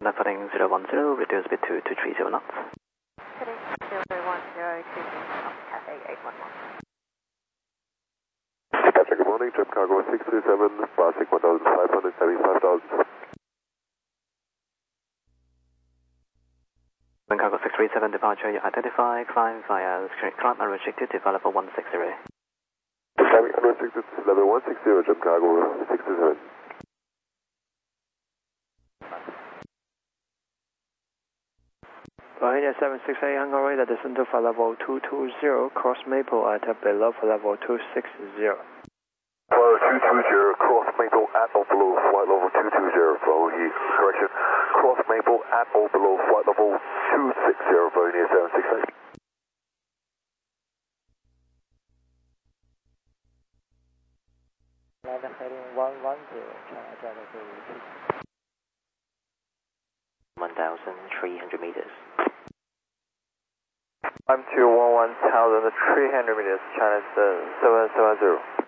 Footing 010, reduce speed to 230 knots. Footing 010, 230 knots, Cathay 811. Dispatcher, good morning, Jump Cargo 637, Basic 1,575,000. Jump Cargo 637, departure, you identify, climb via climb unrestricted, developer 160. Climbing unrestricted, level 160, Jump Cargo 637. Bahia 768 Hungary, that descend to flight level 220, cross Maple at below for level 260. Flight 220, cross Maple at or below flight level 220, Bahia. Correction, cross Maple at or below flight level 260, Bahia 768. Heading 110, China Delta 1,300 meters. I'm to 11,300 meters, China 770.